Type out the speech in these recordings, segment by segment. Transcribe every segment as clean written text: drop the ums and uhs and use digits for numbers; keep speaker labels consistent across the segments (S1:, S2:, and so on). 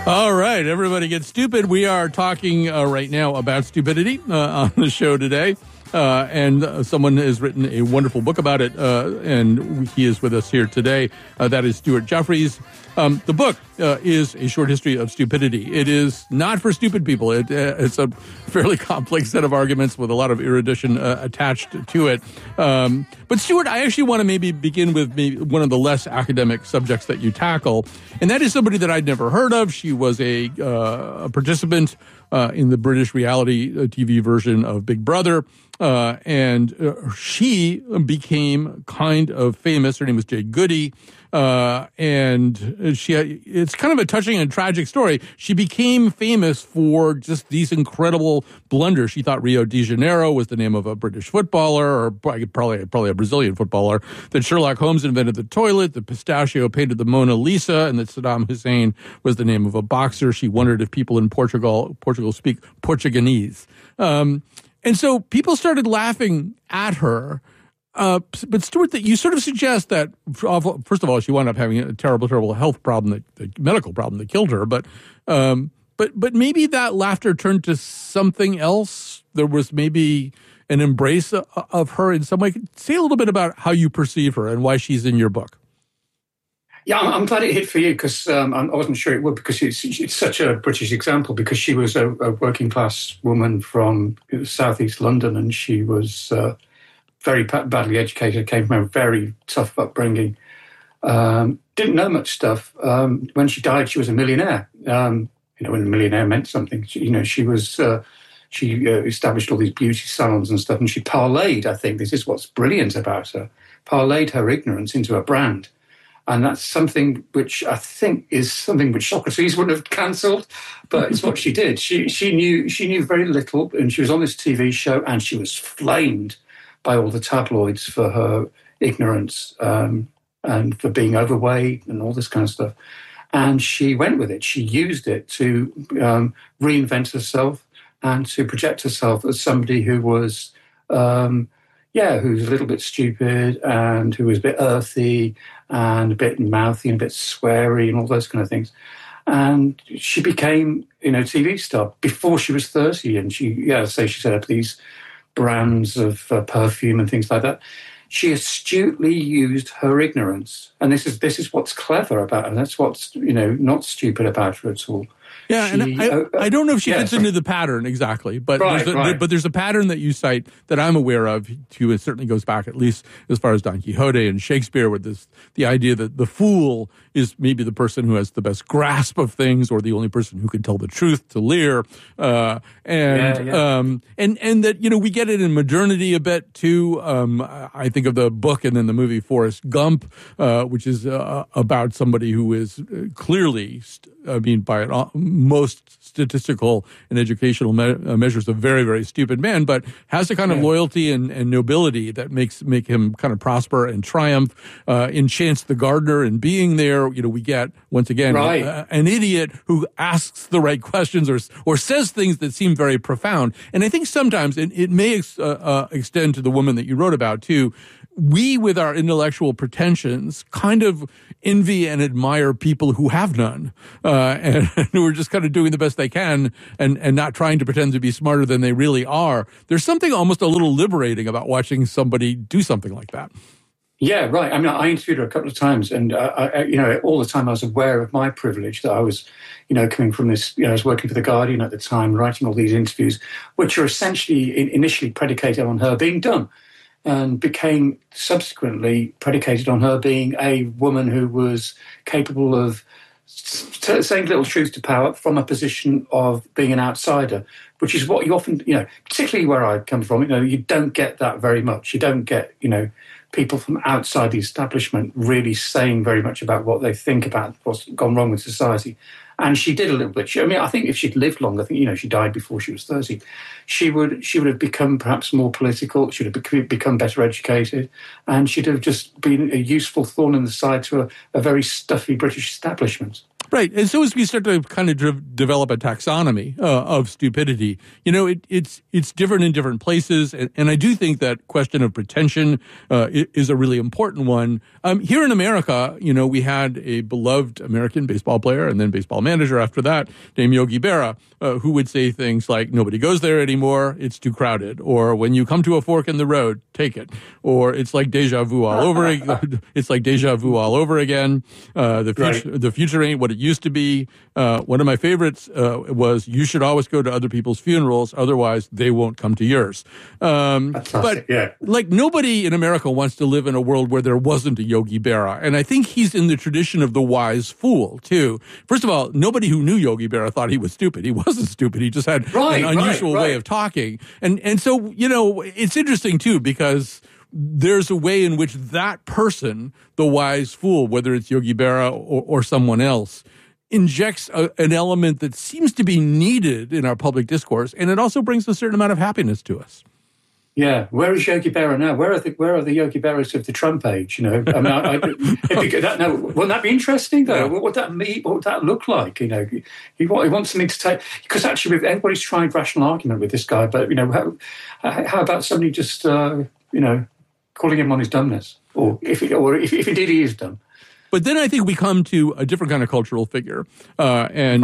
S1: All right, everybody get stupid. We are talking right now about stupidity on the show today. And someone has written a wonderful book about it, and he is with us here today. That is Stuart Jeffries. The book is A Short History of Stupidity. It is not for stupid people. It's a fairly complex set of arguments with a lot of erudition attached to it. But Stuart, I actually want to maybe begin with one of the less academic subjects that you tackle, and that is somebody that I'd never heard of. She was a participant in the British reality TV version of Big Brother. And she became kind of famous. Her name was Jade Goody. And it's kind of a touching and tragic story. She became famous for just these incredible blunders. She thought Rio de Janeiro was the name of a British footballer, or probably a Brazilian footballer, that Sherlock Holmes invented the toilet, that Pistachio painted the Mona Lisa, and that Saddam Hussein was the name of a boxer. She wondered if people in Portugal speak Portuguese. And so people started laughing at her. But Stuart, that you sort of suggest that, first of all, she wound up having a terrible health problem, medical problem that killed her. But maybe that laughter turned to something else. There was maybe an embrace of her in some way. Say a little bit about how you perceive her and why she's in your book.
S2: Yeah, I'm glad it hit for you, because I wasn't sure it would, because it's such a British example, because she was a working class woman from southeast London, and she was very badly educated, came from a very tough upbringing, didn't know much stuff. When she died, she was a millionaire. When a millionaire meant something. She established all these beauty salons and stuff, and she parlayed, I think, this is what's brilliant about her, parlayed her ignorance into a brand. And that's something which I think is something which Socrates would have cancelled, but it's what she did. She knew very little, and she was on this TV show, and she was flamed by all the tabloids for her ignorance and for being overweight and all this kind of stuff. And she went with it. She used it to reinvent herself and to project herself as somebody who was who's a little bit stupid and who was a bit earthy and a bit mouthy and a bit sweary and all those kind of things. And she became, TV star before she was 30. And she set up these brands of perfume and things like that. She astutely used her ignorance. And this is what's clever about her. That's what's, not stupid about her at all.
S1: Yeah, and I don't know if she fits into the pattern exactly, but there's a pattern that you cite that I'm aware of. It certainly goes back at least as far as Don Quixote and Shakespeare, with the idea that the fool is maybe the person who has the best grasp of things, or the only person who can tell the truth to Lear, and that we get it in modernity a bit too. I think of the book and then the movie Forrest Gump, which is about somebody who is clearly, by most statistical and educational measures, a very, very stupid man, but has a kind of loyalty and nobility that make him kind of prosper and triumph. In Chance the Gardener and Being There, we get, once again, an idiot who asks the right questions or says things that seem very profound. And I think sometimes, and it may extend to the woman that you wrote about too, we, with our intellectual pretensions, kind of envy and admire people who have none, and who are just kind of doing the best they can and not trying to pretend to be smarter than they really are. There's something almost a little liberating about watching somebody do something like that.
S2: Yeah, right. I mean, I interviewed her a couple of times, and all the time I was aware of my privilege, that I was, coming from this. I was working for The Guardian at the time, writing all these interviews, which are essentially initially predicated on her being dumb, and became subsequently predicated on her being a woman who was capable of saying little truth to power from a position of being an outsider, which is what you often, particularly where I come from, you don't get that very much. You don't get, people from outside the establishment really saying very much about what they think about what's gone wrong with society. And she did a little bit. I think if she'd lived long, I think, she died before she was 30, she would have become perhaps more political, she would have become better educated, and she'd have just been a useful thorn in the side to a very stuffy British establishment.
S1: Right. And so as we start to kind of develop a taxonomy of stupidity, it's different in different places. And I do think that question of pretension is a really important one. Here in America, we had a beloved American baseball player and then baseball manager after that named Yogi Berra, who would say things like, nobody goes there anymore, it's too crowded. Or when you come to a fork in the road, take it. Or it's like deja vu all over again. It's like deja vu all over again. The future ain't what it used to be. One of my favorites was, you should always go to other people's funerals, otherwise they won't come to yours. But like, nobody in America wants to live in a world where there wasn't a Yogi Berra. And I think he's in the tradition of the wise fool, too. First of all, nobody who knew Yogi Berra thought he was stupid. He wasn't stupid. He just had an unusual way of talking. And so, it's interesting, too, because there's a way in which that person, the wise fool, whether it's Yogi Berra or someone else, injects an element that seems to be needed in our public discourse, and it also brings a certain amount of happiness to us.
S2: Yeah, where is Yogi Berra now? Where are the Yogi Berras of the Trump age? Wouldn't that be interesting though? Yeah. What would that mean? What would that look like? He wants something to take, because actually, everybody's tried rational argument with this guy, but how about somebody just calling him on his dumbness, or if indeed he is dumb.
S1: But then I think we come to a different kind of cultural figure. In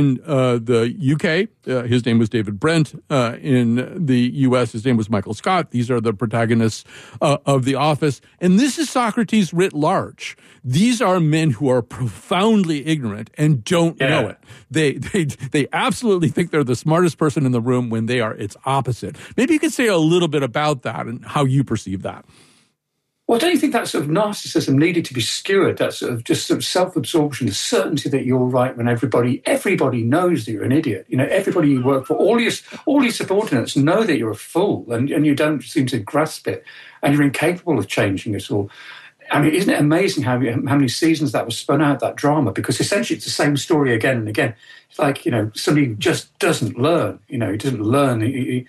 S1: the UK, his name was David Brent. In the US, his name was Michael Scott. These are the protagonists of The Office. And this is Socrates writ large. These are men who are profoundly ignorant and don't know it. They absolutely think they're the smartest person in the room when they are its opposite. Maybe you could say a little bit about that and how you perceive that.
S2: Well, don't you think that sort of narcissism needed to be skewered, that sort of self-absorption, the certainty that you're right when everybody knows that you're an idiot. Everybody you work for, all your subordinates know that you're a fool and you don't seem to grasp it and you're incapable of changing it all. I mean, isn't it amazing how many seasons that was spun out, that drama? Because essentially it's the same story again and again. It's like, somebody who just doesn't learn. He doesn't learn. He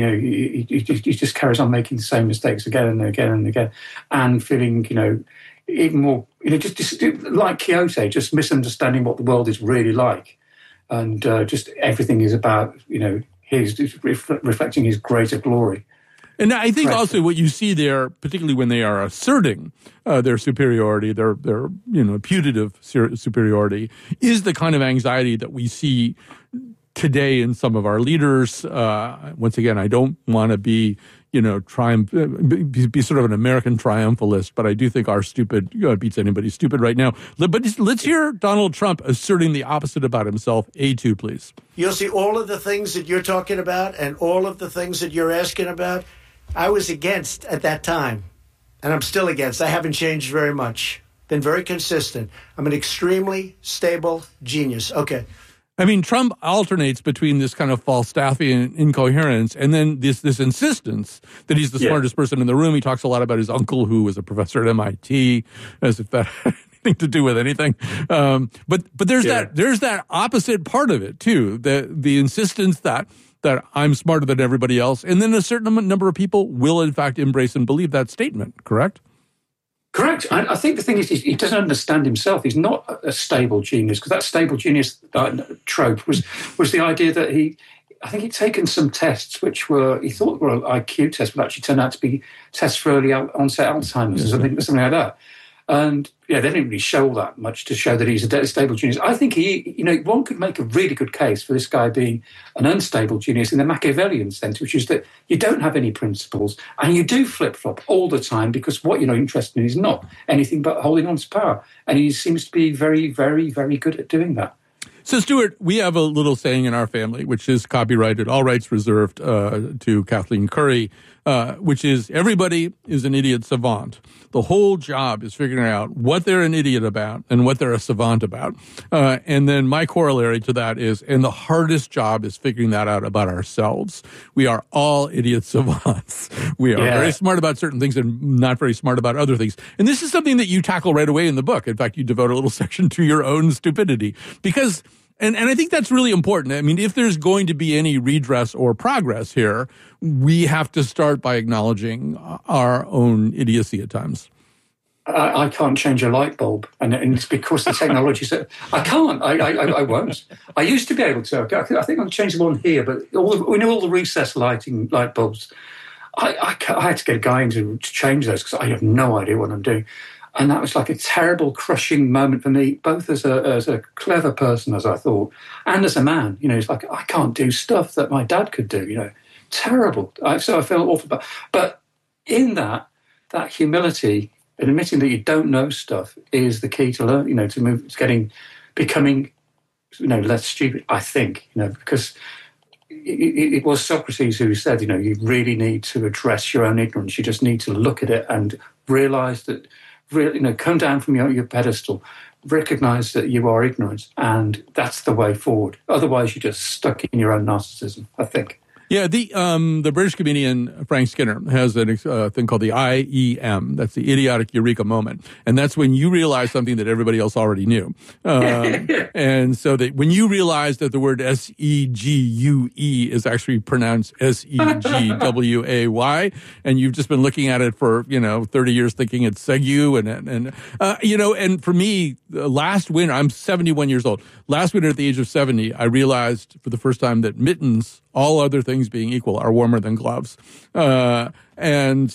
S2: just carries on making the same mistakes again and again and again, and feeling, even more, just like Quixote, just misunderstanding what the world is really like, and just everything is about, his reflecting his greater glory.
S1: And I think also what you see there, particularly when they are asserting their superiority, their putative superiority, is the kind of anxiety that we see today in some of our leaders. Once again, I don't want to be sort of an American triumphalist, but I do think our stupid beats anybody stupid right now. But let's hear Donald Trump asserting the opposite about himself. A2, please.
S3: You'll see all of the things that you're talking about and all of the things that you're asking about. I was against at that time, and I'm still against. I haven't changed very much. Been very consistent. I'm an extremely stable genius. Okay.
S1: I mean, Trump alternates between this kind of Falstaffian incoherence and then this insistence that he's the smartest person in the room. He talks a lot about his uncle, who was a professor at MIT, as if that had anything to do with anything. But there's that opposite part of it too. The insistence that I'm smarter than everybody else, and then a certain number of people will in fact embrace and believe that statement. Correct?
S2: Correct. I think the thing is, he doesn't understand himself. He's not a stable genius, because that stable genius trope was the idea that I think he'd taken some tests which he thought were IQ tests, but actually turned out to be tests for early onset Alzheimer's or something like that. And they didn't really show all that much to show that he's a stable genius. I think one could make a really good case for this guy being an unstable genius in the Machiavellian sense, which is that you don't have any principles and you do flip-flop all the time, because what you're interested in is not anything but holding on to power. And he seems to be very, very, very good at doing that.
S1: So, Stuart, we have a little saying in our family, which is copyrighted, all rights reserved to Kathleen Curry, which is everybody is an idiot savant. The whole job is figuring out what they're an idiot about and what they're a savant about. And then my corollary to that is, and the hardest job is figuring that out about ourselves. We are all idiot savants. We are very smart about certain things and not very smart about other things. And this is something that you tackle right away in the book. In fact, you devote a little section to your own stupidity, because And I think that's really important. I mean, if there's going to be any redress or progress here, we have to start by acknowledging our own idiocy at times.
S2: I can't change a light bulb, and it's because the technology said I can't. I won't. I used to be able to. I think I'll change the one here, but we know all the recessed light bulbs. I had to get a guy in to change those because I have no idea what I'm doing, and that was like a terrible, crushing moment for me, both as a clever person, as I thought, and as a man. It's like I can't do stuff that my dad could do. Terrible. So I feel awful. But in that humility. And admitting that you don't know stuff is the key to learn, becoming, less stupid, I think, because it was Socrates who said, you really need to address your own ignorance. You just need to look at it and realise that, come down from your pedestal, recognise that you are ignorant, and that's the way forward. Otherwise, you're just stuck in your own narcissism, I think.
S1: Yeah, the British comedian Frank Skinner has a thing called the IEM. That's the idiotic eureka moment. And that's when you realize something that everybody else already knew. And so that when you realize that the word SEGUE is actually pronounced SEGWAY, and you've just been looking at it for, 30 years thinking it's Segu. And for me, last winter, I'm 71 years old. Last winter at the age of 70, I realized for the first time that mittens, all other things being equal, are warmer than gloves. But when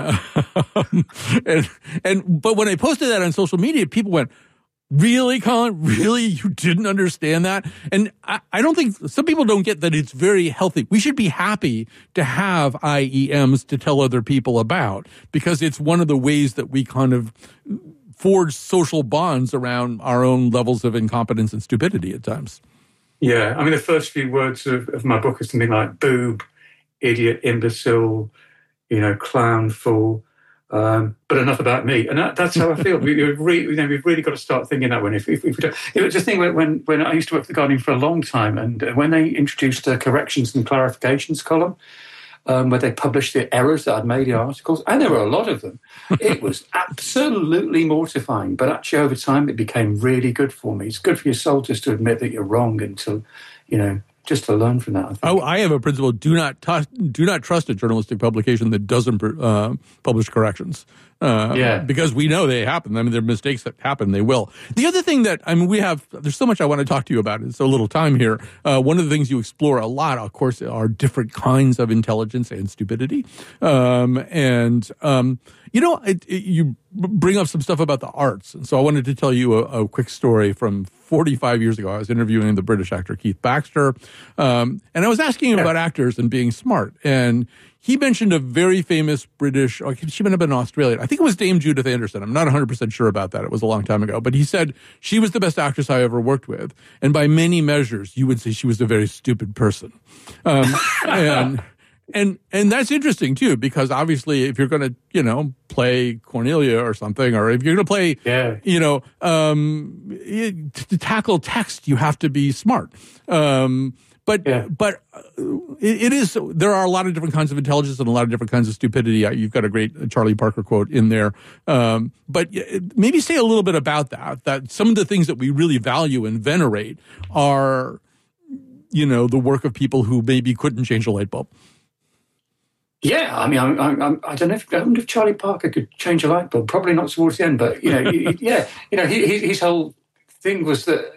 S1: I posted that on social media, people went, "Really, Colin? Really? You didn't understand that?" And I don't think, some people don't get that it's very healthy. We should be happy to have IEMs to tell other people about, because it's one of the ways that we kind of forge social bonds around our own levels of incompetence and stupidity at times.
S2: Yeah, I mean, the first few words of my book are something like boob, idiot, imbecile, clown, fool. But enough about me. And that's how I feel. We've really got to start thinking that way. If we don't, it was just a thing when I used to work for The Guardian for a long time, and when they introduced a corrections and clarifications column, where they published the errors that I'd made in articles, and there were a lot of them. It was absolutely mortifying, but actually over time it became really good for me. It's good for your soul just to admit that you're wrong and to, just to learn from that.
S1: I have a principle: do not trust a journalistic publication that doesn't publish corrections. Because we know they happen. I mean, there are mistakes that happen. They will. The other thing that, there's so much I want to talk to you about. It's so little time here. One of the things you explore a lot, of course, are different kinds of intelligence and stupidity. You bring up some stuff about the arts. And so I wanted to tell you a quick story from 45 years ago. I was interviewing the British actor Keith Baxter. And I was asking him about actors and being smart. And he mentioned a very famous British, she might have been Australian. I think it was Dame Judith Anderson. I'm not 100% sure about that. It was a long time ago. But he said she was the best actress I ever worked with. And by many measures, you would say she was a very stupid person. And that's interesting, too, because obviously if you're going to, play Cornelia or something, or if you're going to play, to tackle text, you have to be smart. But it is, there are a lot of different kinds of intelligence and a lot of different kinds of stupidity. You've got a great Charlie Parker quote in there. But maybe say a little bit about that some of the things that we really value and venerate are, the work of people who maybe couldn't change a light bulb.
S2: Yeah, I mean, I don't know if Charlie Parker could change a light bulb. Probably not towards the end, but his whole thing was that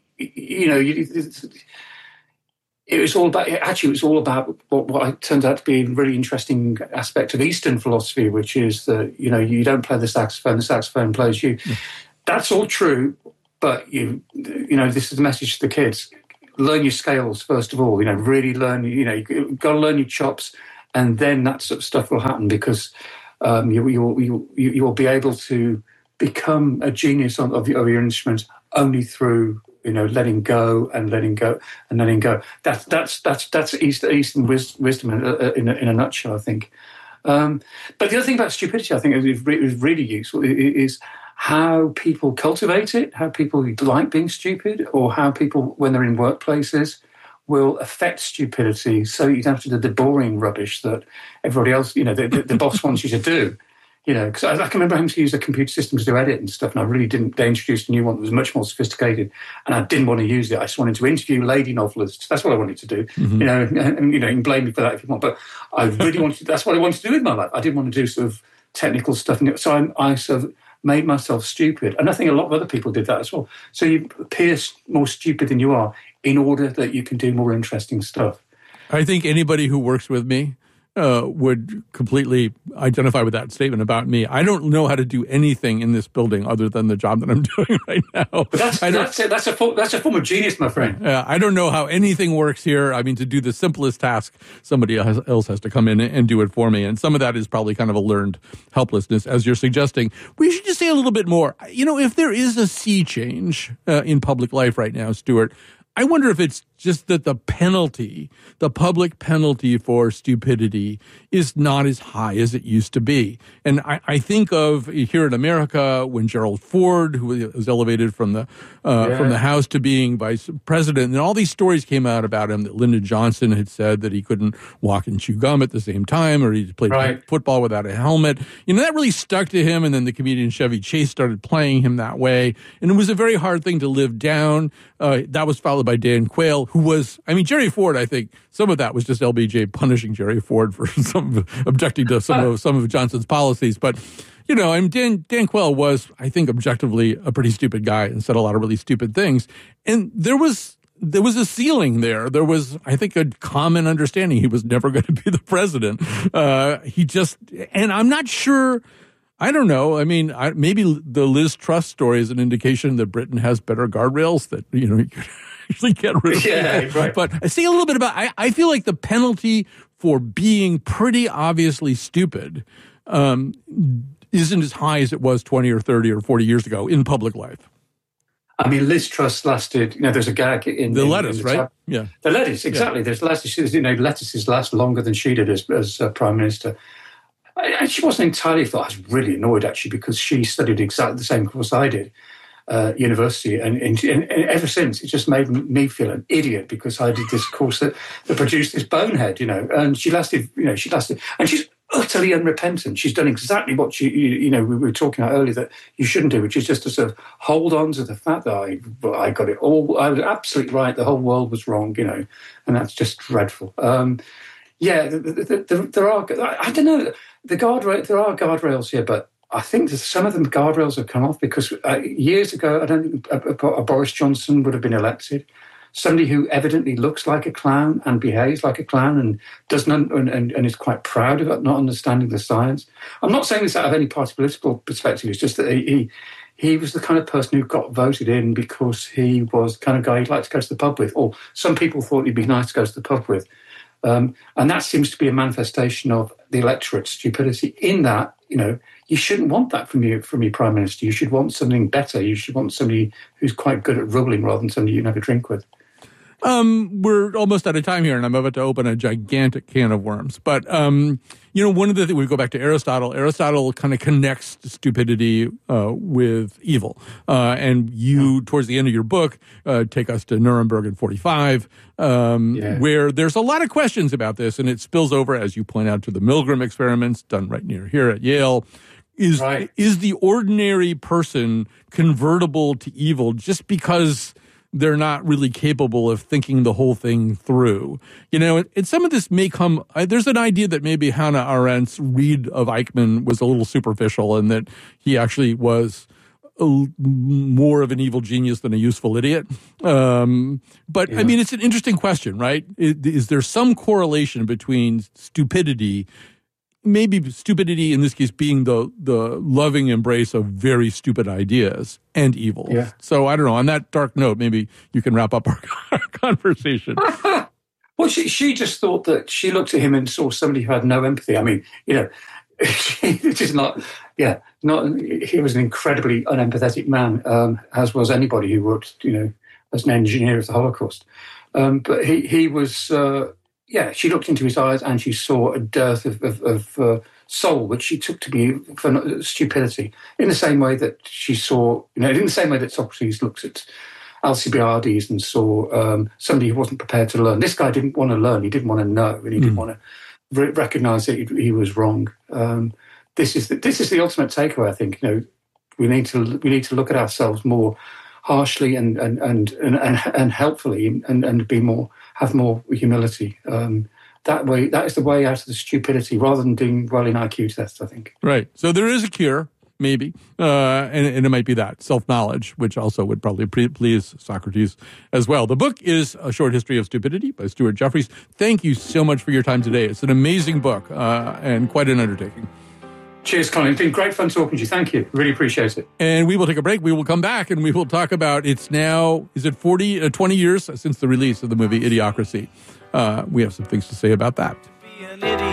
S2: it was all about what turned out to be a really interesting aspect of Eastern philosophy, which is that you don't play the saxophone plays you. Mm. That's all true, but this is the message to the kids: learn your scales first of all. Really learn. You've got to learn your chops. And then that sort of stuff will happen, because you'll be able to become a genius of your instrument only through letting go and letting go and letting go. That's Eastern wisdom in a nutshell, I think. But the other thing about stupidity, I think, is really useful is how people cultivate it, how people like being stupid, or how people, when they're in workplaces, will affect stupidity, so you don't have to do the boring rubbish that everybody else, the boss wants you to do. Because I can remember having to use a computer system to do edit and stuff, and I really didn't. They introduced a new one that was much more sophisticated, and I didn't want to use it. I just wanted to interview lady novelists. That's what I wanted to do. Mm-hmm. And you can blame me for that if you want, but I really wanted. That's what I wanted to do with my life. I didn't want to do sort of technical stuff, so I sort of made myself stupid. And I think a lot of other people did that as well. So you appear more stupid than you are in order that you can do more interesting stuff.
S1: I think anybody who works with me would completely identify with that statement about me. I don't know how to do anything in this building other than the job that I'm doing right now.
S2: But that's a form of genius, my friend.
S1: I don't know how anything works here. I mean, to do the simplest task, somebody else has to come in and do it for me. And some of that is probably kind of a learned helplessness, as you're suggesting. We should just say a little bit more. You know, if there is a sea change in public life right now, Stuart, I wonder if it's just that the public penalty for stupidity is not as high as it used to be. And I think of here in America when Gerald Ford, who was elevated from the House to being vice president, and all these stories came out about him that Lyndon Johnson had said that he couldn't walk and chew gum at the same time, or he played football without a helmet. You know, that really stuck to him, and then the comedian Chevy Chase started playing him that way, and it was a very hard thing to live down. That was followed by Dan Quayle, who was, I mean, Jerry Ford, I think some of that was just LBJ punishing Jerry Ford for objecting to some of Johnson's policies. But, you know, and Dan Quayle was, I think, objectively a pretty stupid guy and said a lot of really stupid things. And there was a ceiling there. There was, I think, a common understanding he was never going to be the president. And I'm not sure. I don't know. I mean, maybe the Liz Truss story is an indication that Britain has better guardrails that, you know, you could actually get rid of.
S2: Yeah, right.
S1: But I say a little bit about, I feel like the penalty for being pretty obviously stupid isn't as high as it was 20 or 30 or 40 years ago in public life.
S2: I mean, Liz Truss lasted, you know, there's a gag in
S1: the lettuce, right? Yeah.
S2: The lettuce, exactly. Yeah. There's lettuce, you know, lettuces last longer than she did as Prime Minister. And she wasn't entirely, I was really annoyed actually because she studied exactly the same course I did, university. And ever since, it just made me feel an idiot because I did this course that produced this bonehead, you know. And she lasted, and she's utterly unrepentant. She's done exactly what we were talking about earlier that you shouldn't do, which is just to sort of hold on to the fact that I got it all. I was absolutely right. The whole world was wrong, you know, and that's just dreadful. Yeah, there are. I don't know. There are guardrails here, but I think that some of the guardrails have come off because years ago, I don't think Boris Johnson would have been elected. Somebody who evidently looks like a clown and behaves like a clown and doesn't and is quite proud of it, not understanding the science. I'm not saying this out of any party political perspective. It's just that he was the kind of person who got voted in because he was the kind of guy you'd like to go to the pub with, or some people thought he'd be nice to go to the pub with. And that seems to be a manifestation of the electorate's stupidity in that, you know, you shouldn't want that from your Prime Minister. You should want something better. You should want somebody who's quite good at ruling rather than somebody you can have a drink with.
S1: We're almost out of time here, and I'm about to open a gigantic can of worms. But, you know, one of the things, we go back to Aristotle. Aristotle kind of connects stupidity with evil. And you, towards the end of your book, take us to Nuremberg in 45, where there's a lot of questions about this, and it spills over, as you point out, to the Milgram experiments done right near here at Yale. Is the ordinary person convertible to evil just because they're not really capable of thinking the whole thing through? You know, and some of this may come, there's an idea that maybe Hannah Arendt's read of Eichmann was a little superficial and that he actually was more of an evil genius than a useful idiot. But, I mean, it's an interesting question, right? Is there some correlation between stupidity, maybe stupidity in this case being the loving embrace of very stupid ideas, and evil? Yeah. So I don't know. On that dark note, maybe you can wrap up our conversation.
S2: Well, she just thought that she looked at him and saw somebody who had no empathy. I mean, you know, it is not. He was an incredibly unempathetic man, as was anybody who worked, you know, as an engineer of the Holocaust. But he was. She looked into his eyes and she saw a dearth of soul, which she took to be for stupidity. In the same way that she saw, you know, in the same way that Socrates looked at Alcibiades and saw somebody who wasn't prepared to learn. This guy didn't want to learn; he didn't want to know, and he didn't want to recognise that he was wrong. This is the ultimate takeaway. I think, you know, we need to look at ourselves more harshly and helpfully and have more humility. That is the way out of the stupidity, rather than doing well in IQ tests, I think.
S1: Right. So there is a cure. maybe. And it might be that, self-knowledge, which also would probably please Socrates as well. The book is A Short History of Stupidity by Stuart Jeffries. Thank you so much for your time today. It's an amazing book and quite an undertaking.
S2: Cheers, Colin. It's been great fun talking to you. Thank you. Really appreciate it.
S1: And we will take a break. We will come back and we will talk about, it's now, is it 20 years since the release of the movie Idiocracy? We have some things to say about that.